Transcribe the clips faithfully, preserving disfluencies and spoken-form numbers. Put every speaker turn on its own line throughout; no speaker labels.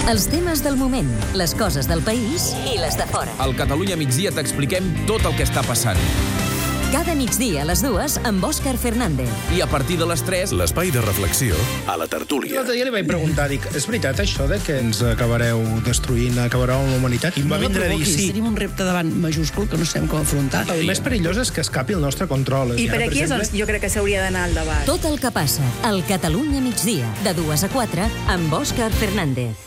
Els temes del moment, les coses del país i les de fora.
Al Catalunya migdia t'expliquem tot el que està passant.
Cada migdia a les dues amb Òscar Fernández.
I a partir de les tres,
l'espai de reflexió a la tertúlia.
L'altre dia li vaig preguntar, dic, és veritat això de que ens acabareu destruint, acabareu amb la humanitat? I em va
No
vindre a dir
provoquis,
sí.
tenim un repte davant majúscul que no sabem com afrontar.
El més perillós és que escapi el nostre control.
I per aquí és on jo crec que s'hauria d'anar al debat.
Tot el que passa al Catalunya migdia, de dues a quatre, amb Òscar Fernández.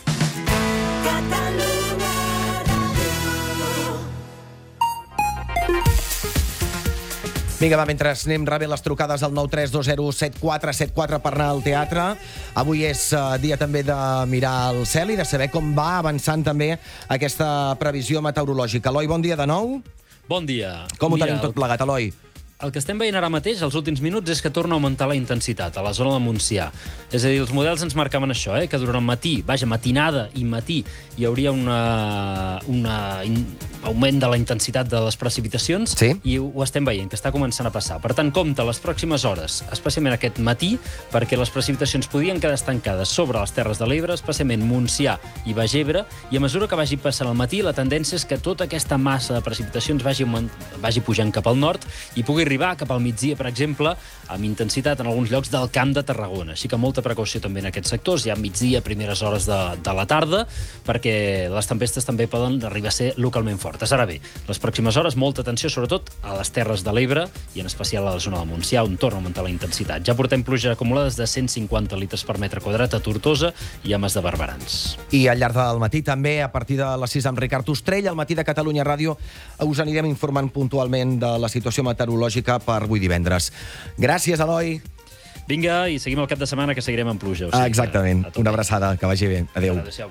Vinga, va, mentre anem rebent les trucades al nou tres dos zero set quatre set quatre per anar al teatre. Avui és uh, dia també de mirar el cel i de saber com va avançant també aquesta previsió meteorològica. Eloi, bon dia de nou.
Bon dia.
Com ho
Mira,
tenim tot plegat, Eloi?
El que estem veient ara mateix, els últims minuts, és que torna a augmentar la intensitat a la zona de Montsià. És a dir, els models ens marcaven això, eh? que durant el matí, vaja, matinada i matí, hi hauria una, una in, augment de la intensitat de les precipitacions,
sí.
I ho, ho estem veient, que està començant a passar. Per tant, compte les pròximes hores, especialment aquest matí, perquè les precipitacions podien quedar estancades sobre les Terres de l'Ebre, especialment Montsià i Baix Ebre, i a mesura que vagi passant el matí, la tendència és que tota aquesta massa de precipitacions vagi, vagi pujant cap al nord i pugui arribar cap al migdia, per exemple, amb intensitat en alguns llocs del Camp de Tarragona. Així que molta precaució també en aquests sectors, ja migdia, primeres hores de, de la tarda, perquè les tempestes també poden arribar a ser localment fortes. Ara bé, les pròximes hores, molta atenció, sobretot a les Terres de l'Ebre i en especial a la zona de Montsià, on torna a augmentar la intensitat. Ja portem pluges acumulades de cent cinquanta litres per metre quadrat a Tortosa i a Mas de Barberans.
I al llarg del matí també, a partir de les sis amb Ricard Ostrell, al matí de Catalunya Ràdio, us anirem informant puntualment de la situació meteorològica per avui divendres. Gràcies, Eloi.
Vinga, i seguim el cap de setmana, que seguirem en pluja. O sigui,
ah, exactament.
que,
una abraçada, que vagi bé. Adéu.
Adéu.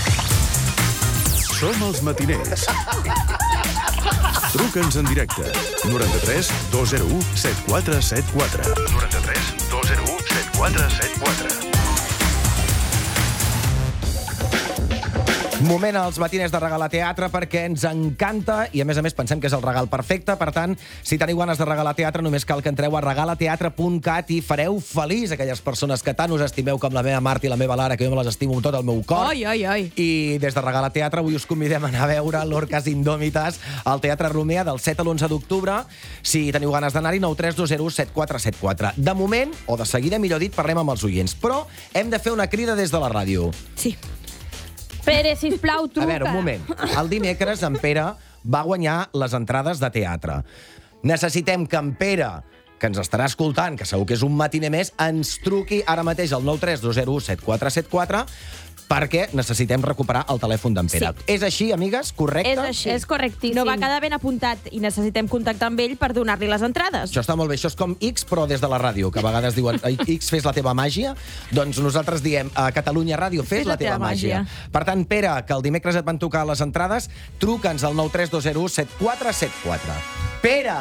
Som els matiners. Truca'ns en directe. noranta-tres dos zero u set quatre set quatre. noranta-tres dos zero u set quatre set quatre.
Moment als matiners de regalar teatre perquè ens encanta i, a més a més, pensem que és el regal perfecte. Per tant, si teniu ganes de regalar teatre, només cal que entreu a regalateatre punt cat i fareu feliç aquelles persones que tant us estimeu, com la meva Marta i la meva Lara, que jo me les estimo amb tot el meu cor.
Ai, ai, ai.
I des de Regalar Teatre avui us convidem a anar a veure l'Orques Indòmites al Teatre Romea del set a l'onze d'octubre. Si teniu ganes d'anar-hi, nou tres dos zero set quatre set quatre. De moment, o de seguida, millor dit, parlem amb els oients. Però hem de fer una crida des de la ràdio.
Sí.
Pere, sisplau, truca.
A veure, un moment. El dimecres en Pere va guanyar les entrades de teatre. Necessitem que en Pere, que ens estarà escoltant, que segur que és un matiner més, ens truqui ara mateix al nou tres dos zero u set quatre set quatre perquè necessitem recuperar el telèfon d'en Pere.
Sí.
És així, amigues? Correcte?
És així. És correctíssim.
No va quedar ben apuntat i necessitem contactar amb ell per donar-li les entrades.
Això està molt bé. Això és com X, però des de la ràdio, que a vegades diuen X, fes la teva màgia. Doncs nosaltres diem a Catalunya Ràdio, fes, fes la, la teva, teva màgia. màgia. Per tant, Pere, que el dimecres et van tocar les entrades, truca'ns al nou tres dos zero u set quatre set quatre. Pere!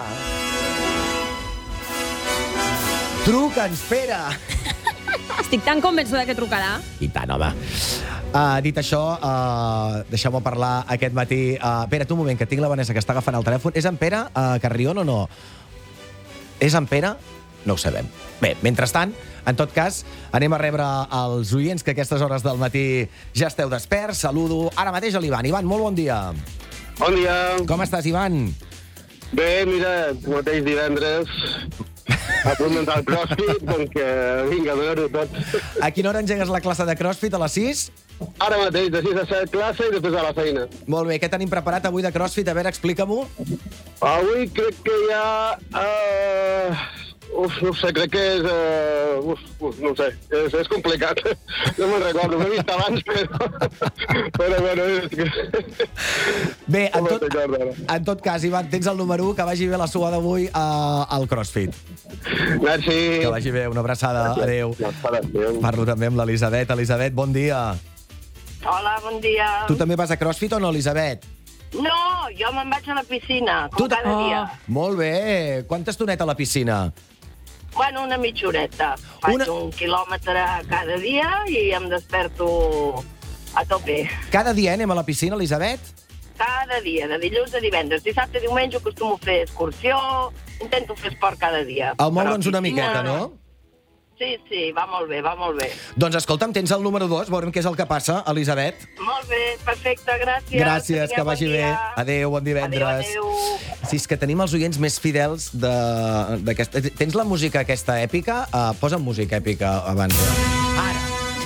Truca'ns, Pere!
Estic tan convençuda que trucarà.
I tant, home. Uh, dit això, uh, deixeu-me parlar aquest matí. Uh, Pere, tu un moment, que tinc la Vanessa que està agafant el telèfon. És en Pere uh, Carrion o no? És en Pere? No ho sabem. Bé, mentrestant, en tot cas, anem a rebre els oients que a aquestes hores del matí ja esteu desperts. Saludo ara mateix a l'Ivan. Ivan, molt bon dia.
Bon dia.
Com estàs, Ivan?
Bé, mira, mateix divendres a punt d'entrar al CrossFit, doncs que vinga, a donar-ho tot.
A quina hora engegues la classe de CrossFit? A les sis?
Ara mateix, de sis a set classe i després a la feina.
Molt bé, què tenim preparat avui de CrossFit? A veure, explica-m'ho.
Avui crec que hi ha... Uh... Uf, no sé, crec que és... Uh... Uf, uf, no sé, és, és complicat. No me'n recordo, m'he vist abans, però... però bueno, és que...
Bé, en tot, en tot cas, Ivan, tens el número u, que vagi bé la sua d'avui uh, al CrossFit.
Merci.
Que vagi bé, una abraçada. Adéu. Parlo també amb l'Elisabet. Elisabet, bon dia.
Hola, bon dia.
Tu també vas a CrossFit o no, Elisabet?
No, jo me'n vaig a la piscina, com tu cada oh. dia.
Molt bé. Quanta estoneta a la piscina?
Bueno, una mitja horeta. Faig una... un quilòmetre cada dia i em desperto a tope.
Cada dia anem a la piscina, Elisabet?
Cada dia, de dilluns a divendres. Dissabte, diumenge, acostumo a fer excursió, intento fer esport cada dia.
El moure'ns una miqueta, no?
Sí, sí, va molt bé, va molt bé.
Doncs escolta'm, tens el número dos, veurem què és el que passa, Elisabet.
Molt bé, perfecte, gràcies.
Gràcies, que vagi bé. Adéu, bon divendres.
Adéu, adéu.
Si és que tenim els oients més fidels d'aquesta... Tens la música aquesta èpica? Uh, posa música èpica abans. Ara.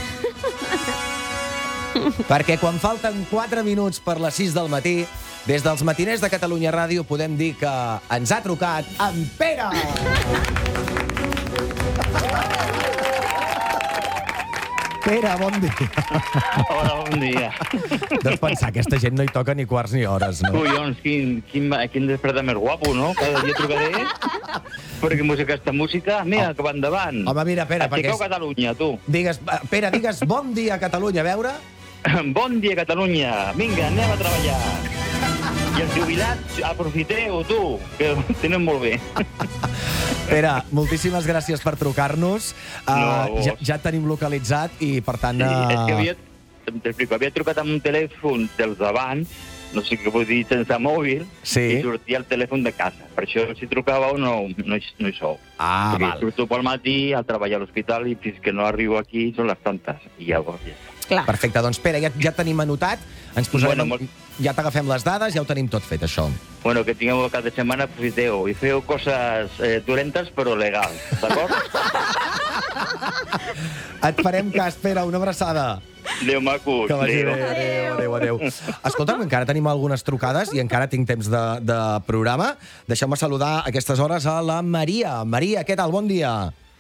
Perquè quan falten quatre minuts per les sis del matí, des dels matiners de Catalunya Ràdio podem dir que ens ha trucat en Pere! Pere, bon dia.
Hola, bon dia.
Deus pensar, aquesta gent no hi toca ni quarts ni hores, no?
Collons, quin, quin, quin despertar més guapo, no? Cada dia trucaré perquè música, aquesta música, mira, que va endavant.
Home, mira, Pere, perquè...
Aixequeu Catalunya, tu.
Digues, Pere, digues bon dia a Catalunya, a veure...
Bon dia, Catalunya. Vinga, anem a treballar. I els jubilats, aprofiteu, tu, que ho tenen molt bé.
Pere, moltíssimes gràcies per trucar-nos.
No,
uh, ja, ja et tenim localitzat i, per tant...
Sí,
uh...
és que havia, t'explico, havia trucat amb un telèfon dels d'abans, no sé què vull dir, sense mòbil,
sí.
I sortia el telèfon de casa. Per això, si trucàveu, no, no, hi, no hi sou.
Ah,
Perquè
val.
surto pel matí a treballar a l'hospital i fins que no arribo aquí són les tantes. I llavors ja està.
Clar.
Perfecte, doncs Pere, ja, ja tenim anotat, ens posarem...
Bueno, molt...
Ja t'agafem les dades, ja ho tenim tot fet, això.
Bueno, que tingueu el cap de setmana, aprofiteu i feu coses eh, dolentes però legals, d'acord?
Et farem cas, Pere, una abraçada.
Adéu, macos.
Que vagi bé, adéu, adéu, adéu. Escolta'm, encara tenim algunes trucades i encara tinc temps de, de programa. Deixeu-me saludar a aquestes hores a la Maria. Maria, què tal? Bon dia.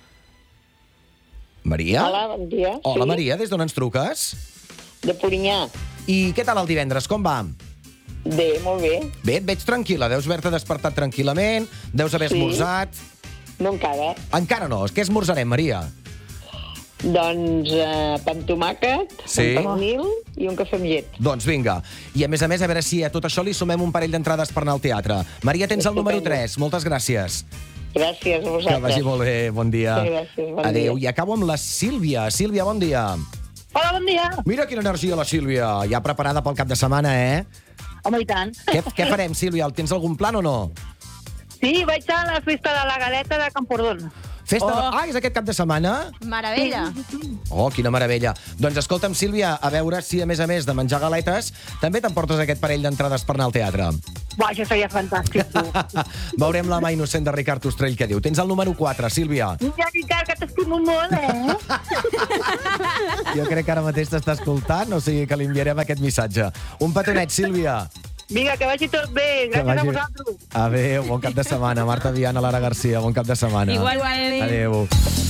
Maria?
Hola, bon dia.
Hola,
sí.
Maria, des d'on ens truques?
De Polinyà.
I què tal el divendres? Com va?
Bé, molt bé.
Bé, et veig tranquil·la. Deus haver-te despertat tranquil·lament, deus haver
Sí.
esmorzat...
No encara.
Encara no. Què esmorzarem, Maria?
Doncs eh, pa amb tomàquet,
Sí.
un pernil i un cafè amb llet.
Doncs vinga. I a més a més, a veure si a tot això li sumem un parell d'entrades per anar al teatre. Maria, tens el número tres. Moltes gràcies.
Gràcies a
Que
vosaltres.
vagi molt bé. Bon dia.
Sí, gràcies, bon
Adéu.
dia.
I acabo amb la Sílvia. Sílvia, bon dia.
Hola, bon dia.
Mira quina energia, la Sílvia. Ja preparada pel cap de setmana, eh?
Home, i tant.
Què, què farem, Sílvia? Tens algun plan o no?
Sí, vaig a la festa de la galeta de Camprodon.
Festa oh. de... Ah, és aquest cap de setmana?
Meravella.
Oh, quina meravella. Doncs escolta'm, Sílvia, a veure si, a més a més de menjar galetes, també t'emportes aquest parell d'entrades per anar al teatre.
Buah, això seria fantàstic, tu.
Veurem la mà innocent de Ricard Ostrell, que diu. Tens el número quatre, Sílvia.
Vinga, Ricard, que t'estimo molt, eh?
Jo crec que ara mateix t'està escoltant, o sigui que li enviarem aquest missatge. Un petonet, Sílvia.
Vinga, que vagi tot bé.
Que
Gràcies
vagi...
a vosaltres.
Adéu, bon cap de setmana. Marta Viana, Lara Garcia, bon cap de setmana.
Igualment.
Adéu.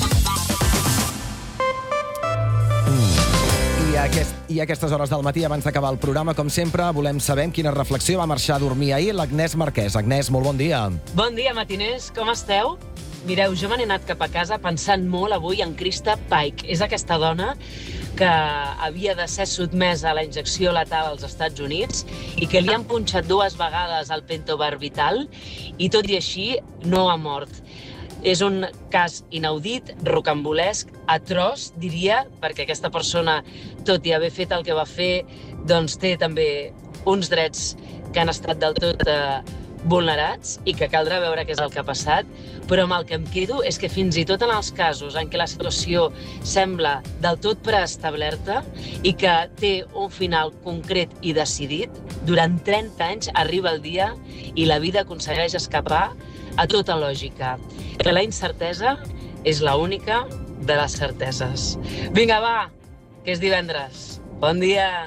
I a, aquest, I a aquestes hores del matí, abans d'acabar el programa, com sempre, volem saber amb quina reflexió va marxar a dormir ahir l'Agnès Marquès. Agnès, molt bon dia.
Bon dia, matiners. Com esteu? Mireu, jo me n'he anat cap a casa pensant molt avui en Krista Pike. És aquesta dona que havia de ser sotmesa a la injecció letal als Estats Units i que li han punxat dues vegades el pentobarbital i tot i així no ha mort. És un cas inaudit, rocambolesc, atroç, diria, perquè aquesta persona, tot i haver fet el que va fer, doncs té també uns drets que han estat del tot eh, vulnerats i que caldrà veure què és el que ha passat, però amb el que em quedo és que fins i tot en els casos en què la situació sembla del tot preestablerta i que té un final concret i decidit, durant trenta anys arriba el dia i la vida aconsegueix escapar a tota lògica. Que la incertesa és l'única de les certeses. Vinga, va, que és divendres. Bon dia!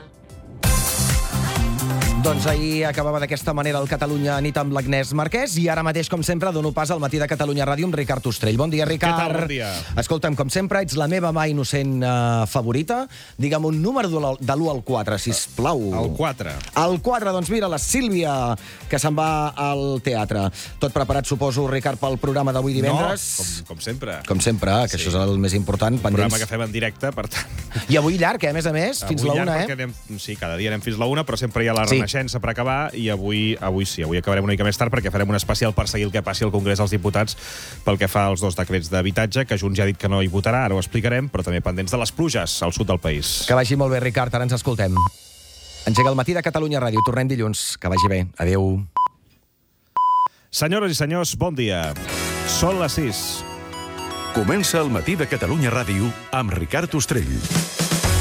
Doncs ahir acabava d'aquesta manera el Catalunya nit amb l'Agnès Marquès i ara mateix, com sempre, dono pas al matí de Catalunya Ràdio amb Ricard Ostrell. Bon dia, Ricard.
Què tal? Bon dia.
Escolta'm, com sempre, ets la meva mà innocent uh, favorita. Digue'm un número de l'u al quatre, sisplau.
El quatre.
El quatre, doncs mira, la Sílvia, que se'n va al teatre. Tot preparat, suposo, Ricard, pel programa d'avui divendres?
No, com, com sempre.
Com sempre, que sí. Això és el més important.
Un programa que fem en directe, per tant...
I avui llarg, eh, a més a més, fins la una, eh?
Anem, sí, cada dia anem fins la una, però sempre hi ha la sí. Renaixença per acabar i avui avui sí, avui acabarem una mica més tard perquè farem un especial per seguir el que passi al Congrés dels Diputats pel que fa als dos decrets d'habitatge, que Junts ja ha dit que no hi votarà, ara ho explicarem, però també pendents de les pluges al sud del país.
Que vagi molt bé, Ricard, ara ens escoltem. Engega el matí de Catalunya Ràdio, tornem dilluns. Que vagi bé, adéu.
Senyores i senyors, bon dia. Són les sis.
Comença el matí de Catalunya Ràdio amb Ricard Ostrell.